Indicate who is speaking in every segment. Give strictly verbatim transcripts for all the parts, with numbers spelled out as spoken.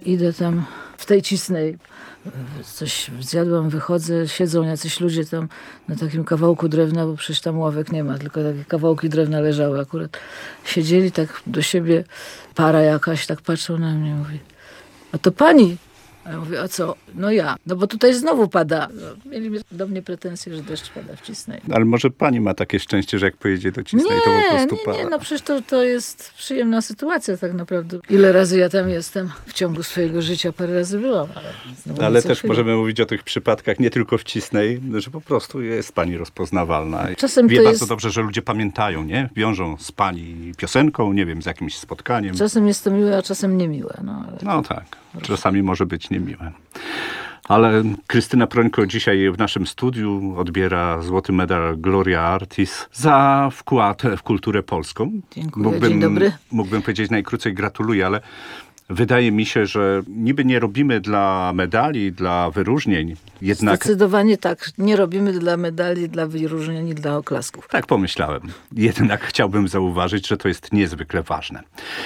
Speaker 1: idę tam w tej Cisnej. Coś zjadłam, wychodzę, siedzą jacyś ludzie tam na takim kawałku drewna, bo przecież tam ławek nie ma, tylko takie kawałki drewna leżały akurat. Siedzieli tak do siebie, para jakaś, tak patrzą na mnie, mówi, a to pani? A ja mówię, a co? No ja. No bo tutaj znowu pada. No, mieli do mnie pretensje, że deszcz pada w Cisnej.
Speaker 2: Ale może pani ma takie szczęście, że jak pojedzie do Cisnej,
Speaker 1: nie,
Speaker 2: to po prostu
Speaker 1: nie,
Speaker 2: pada.
Speaker 1: Nie, no przecież to, to jest przyjemna sytuacja tak naprawdę. Ile razy ja tam jestem w ciągu swojego życia, parę razy byłam. Ale,
Speaker 2: ale też chwilę. Możemy mówić o tych przypadkach nie tylko w Cisnej, że po prostu jest pani rozpoznawalna.
Speaker 1: Czasem
Speaker 2: Wie
Speaker 1: to
Speaker 2: bardzo
Speaker 1: jest...
Speaker 2: dobrze, że ludzie pamiętają, nie? Wiążą z pani piosenką, nie wiem, z jakimś spotkaniem.
Speaker 1: Czasem jest to miłe, a czasem niemiłe. No, ale
Speaker 2: no tak, czasami może być niemiłe. Ale Krystyna Prońko dzisiaj w naszym studiu odbiera złoty medal Gloria Artis za wkład w kulturę polską.
Speaker 1: Dziękuję,
Speaker 2: mógłbym,
Speaker 1: dzień dobry.
Speaker 2: Mógłbym powiedzieć najkrócej gratuluję, ale wydaje mi się, że niby nie robimy dla medali, dla wyróżnień, jednak...
Speaker 1: Zdecydowanie tak. Nie robimy dla medali, dla wyróżnień, dla oklasków.
Speaker 2: Tak pomyślałem. Jednak chciałbym zauważyć, że to jest niezwykle ważne.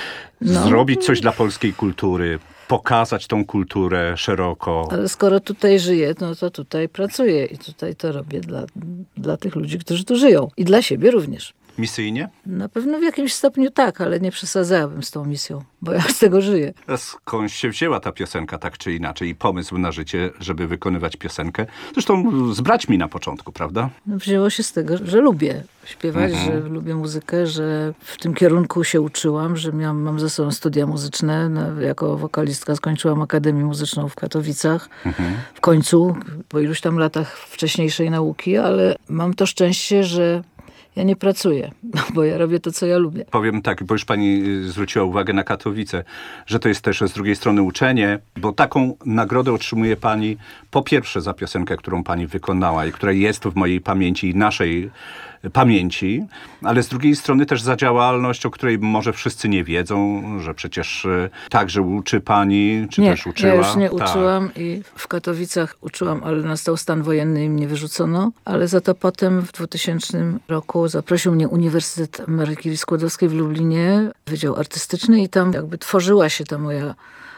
Speaker 1: No.
Speaker 2: Zrobić coś dla polskiej kultury, pokazać tą kulturę szeroko.
Speaker 1: Ale skoro tutaj żyję, no to tutaj pracuję i tutaj to robię dla, dla tych ludzi, którzy tu żyją. I dla siebie również.
Speaker 2: Misyjnie?
Speaker 1: Na pewno w jakimś stopniu tak, ale nie przesadzałabym z tą misją, bo ja z tego żyję.
Speaker 2: A skąd się wzięła ta piosenka tak czy inaczej i pomysł na życie, żeby wykonywać piosenkę? Zresztą z braćmi na początku, prawda?
Speaker 1: No, wzięło się z tego, że lubię śpiewać,
Speaker 2: Mhm.
Speaker 1: że lubię muzykę, że w tym kierunku się uczyłam, że miałam, mam ze sobą studia muzyczne. No, jako wokalistka skończyłam Akademię Muzyczną w Katowicach.
Speaker 2: Mhm.
Speaker 1: W końcu, po iluś tam latach wcześniejszej nauki, ale mam to szczęście, że ja nie pracuję, bo ja robię to, co ja lubię.
Speaker 2: Powiem tak, bo już pani zwróciła uwagę na Katowice, że to jest też z drugiej strony uczenie, bo taką nagrodę otrzymuje pani po pierwsze za piosenkę, którą pani wykonała i która jest w mojej pamięci i naszej pamięci, ale z drugiej strony też za działalność, o której może wszyscy nie wiedzą, że przecież także uczy pani, czy
Speaker 1: nie,
Speaker 2: też uczyła.
Speaker 1: Ja już nie
Speaker 2: tak.
Speaker 1: uczyłam i w Katowicach uczyłam, ale nastał stan wojenny i mnie wyrzucono, ale za to potem w dwutysięcznym roku zaprosił mnie Uniwersytet Marii Skłodowskiej w Lublinie, Wydział Artystyczny i tam jakby tworzyła się ta moja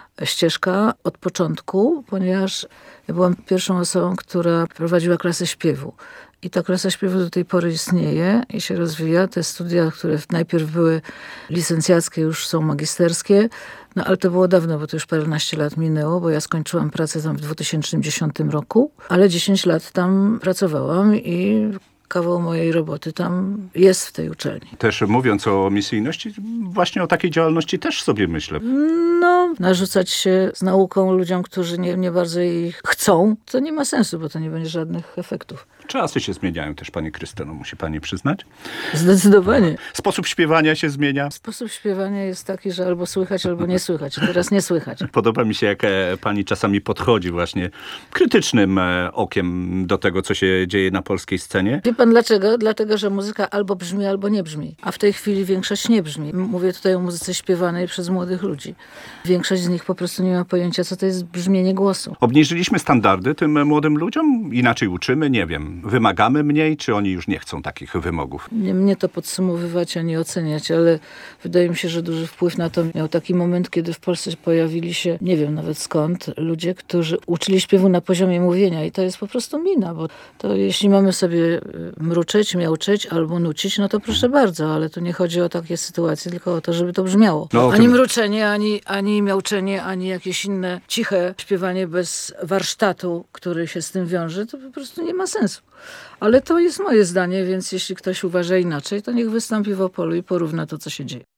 Speaker 1: ścieżka od początku, ponieważ ja byłam pierwszą osobą, która prowadziła klasę śpiewu. I ta klasa śpiewu do tej pory istnieje i się rozwija. Te studia, które najpierw były licencjackie, już są magisterskie. No ale to było dawno, bo to już paręnaście lat minęło, bo ja skończyłam pracę tam w dwa tysiące dziesiątym roku, ale dziesięć lat tam pracowałam i kawał mojej roboty tam jest w tej uczelni.
Speaker 2: Też mówiąc o misyjności, właśnie o takiej działalności też sobie myślę.
Speaker 1: No, narzucać się z nauką ludziom, którzy nie, nie bardzo jej chcą, to nie ma sensu, bo to nie będzie żadnych efektów.
Speaker 2: Czasy się zmieniają też, pani Krystyno, musi pani przyznać.
Speaker 1: Zdecydowanie.
Speaker 2: Sposób śpiewania się zmienia.
Speaker 1: Sposób śpiewania jest taki, że albo słychać, albo nie słychać. Teraz nie słychać.
Speaker 2: Podoba mi się, jak pani czasami podchodzi właśnie krytycznym okiem do tego, co się dzieje na polskiej scenie.
Speaker 1: Wie pan dlaczego? Dlatego, że muzyka albo brzmi, albo nie brzmi. A w tej chwili większość nie brzmi. Mówię tutaj o muzyce śpiewanej przez młodych ludzi. Większość z nich po prostu nie ma pojęcia, co to jest brzmienie głosu.
Speaker 2: Obniżyliśmy standardy tym młodym ludziom? Inaczej uczymy? Nie wiem. Wymagamy mniej, czy oni już nie chcą takich wymogów?
Speaker 1: Nie mnie to podsumowywać, ani oceniać, ale wydaje mi się, że duży wpływ na to miał taki moment, kiedy w Polsce pojawili się, nie wiem nawet skąd, ludzie, którzy uczyli śpiewu na poziomie mówienia i to jest po prostu mina, bo to jeśli mamy sobie mruczeć, miauczeć albo nucić, no to proszę bardzo, ale tu nie chodzi o takie sytuacje, tylko o to, żeby to brzmiało.
Speaker 2: No,
Speaker 1: ani
Speaker 2: tym...
Speaker 1: mruczenie, ani, ani miauczenie, ani jakieś inne ciche śpiewanie bez warsztatu, który się z tym wiąże, to po prostu nie ma sensu. Ale to jest moje zdanie, więc jeśli ktoś uważa inaczej, to niech wystąpi w Opolu i porówna to, co się dzieje.